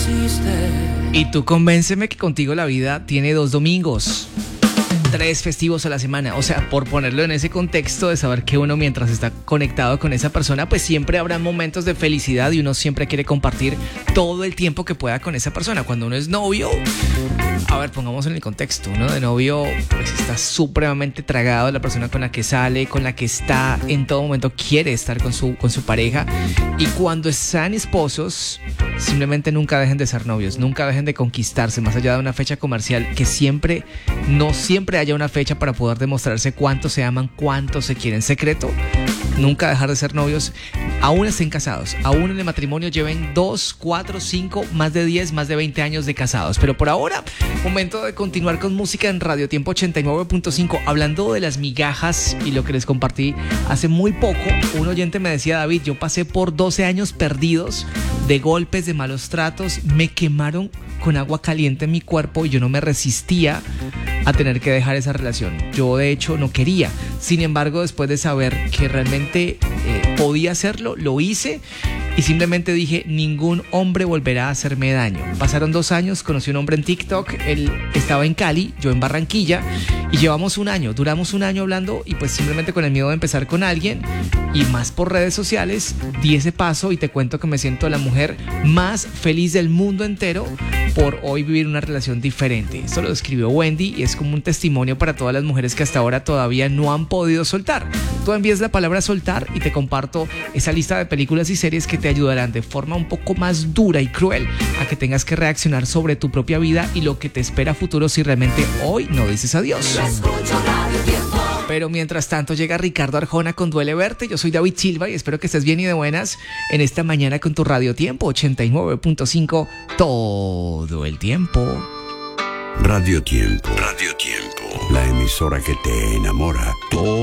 Y tú convénceme que contigo la vida tiene 2 domingos, 3 festivos a la semana. O sea, por ponerlo en ese contexto de saber que uno mientras está conectado con esa persona, pues siempre habrá momentos de felicidad y uno siempre quiere compartir todo el tiempo que pueda con esa persona. Cuando uno es novio, a ver, pongamos en el contexto, uno de novio pues está supremamente tragado de la persona con la que sale, con la que está en todo momento, quiere estar con su pareja. Y cuando están esposos, simplemente nunca dejen de ser novios, nunca dejen de conquistarse, más allá de una fecha comercial, que no siempre haya una fecha para poder demostrarse cuánto se aman, cuánto se quieren. Secreto, nunca dejar de ser novios, aún estén casados, aún en el matrimonio lleven 2, 4, 5, más de 10, más de 20 años de casados. Pero por ahora, momento de continuar con música en Radio Tiempo 89.5, hablando de las migajas y lo que les compartí hace muy poco. Un oyente me decía: David, yo pasé por 12 años perdidos de golpes, de malos tratos, me quemaron con agua caliente en mi cuerpo y yo no me resistía a tener que dejar esa relación. Yo de hecho no quería. Sin embargo, después de saber que realmente podía hacerlo, lo hice y simplemente dije: ningún hombre volverá a hacerme daño. Pasaron 2 años, conocí a un hombre en TikTok, él estaba en Cali, yo en Barranquilla, y duramos un año hablando, y pues simplemente con el miedo de empezar con alguien y más por redes sociales, di ese paso y te cuento que me siento la mujer más feliz del mundo entero por hoy vivir una relación diferente. Esto lo escribió Wendy y es como un testimonio para todas las mujeres que hasta ahora todavía no han podido soltar. Tú envías la palabra soltar y te comparto esa lista de películas y series que te ayudarán de forma un poco más dura y cruel a que tengas que reaccionar sobre tu propia vida y lo que te espera a futuro si realmente hoy no dices adiós. Pero mientras tanto llega Ricardo Arjona con Duele Verte. Yo soy David Silva y espero que estés bien y de buenas en esta mañana con tu Radio Tiempo 89.5 todo el tiempo. Radio Tiempo, Radio Tiempo, la emisora que te enamora todo